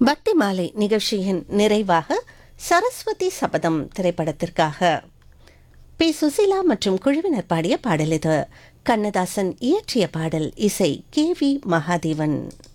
பக்தி மாலை நிகழ்ச்சியின் நிறைவாக சரஸ்வதி சபதம் திரைப்படத்திற்காக பி சுசீலா மற்றும் குழுவினர் பாடிய பாடல் இது. கண்ணதாசன் இயற்றிய பாடல், இசை கே வி மகாதேவன்.